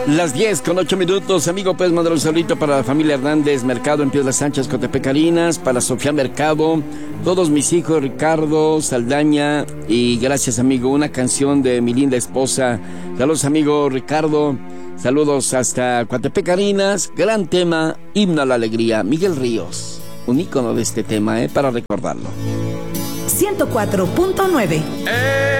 Las 10:08, amigo, puedes mandar un saludito para la familia Hernández Mercado en Piedras Sánchez, Cotepecarinas, para Sofía Mercado, todos mis hijos, Ricardo, Saldaña, y gracias, amigo, una canción de mi linda esposa. Saludos, amigo Ricardo, saludos hasta Cotepecarinas, gran tema, Himno a la Alegría, Miguel Ríos, un ícono de este tema, para recordarlo. 104.9